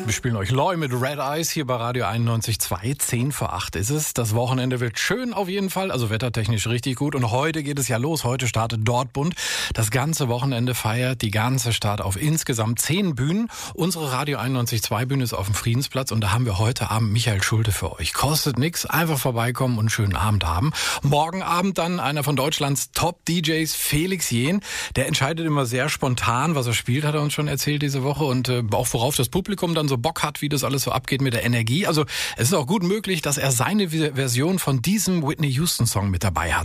Wir spielen euch Loy mit Red Eyes hier bei Radio 91.2. 7:50 ist es. Das Wochenende wird schön auf jeden Fall, also wettertechnisch richtig gut. Und heute geht es ja los. Heute startet Dortmund. Das ganze Wochenende feiert die ganze Stadt auf insgesamt 10 Bühnen. Unsere Radio 91.2 Bühne ist auf dem Friedensplatz und da haben wir heute Abend Michael Schulte für euch. Kostet nix, einfach vorbeikommen und einen schönen Abend haben. Morgen Abend dann einer von Deutschlands Top-DJs, Felix Jähn. Der entscheidet immer sehr spontan, was er spielt, hat er uns schon erzählt diese Woche. Und auch worauf das Publikum dann so Bock hat, wie das alles so abgeht mit der Energie. Also es ist auch gut möglich, dass er seine Version von diesem Whitney Houston Song mit dabei hat.